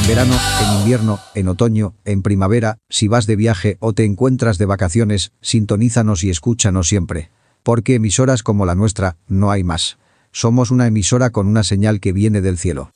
En verano, en invierno, en otoño, en primavera, si vas de viaje o te encuentras de vacaciones, sintonízanos y escúchanos siempre. Porque emisoras como la nuestra, no hay más. Somos una emisora con una señal que viene del cielo.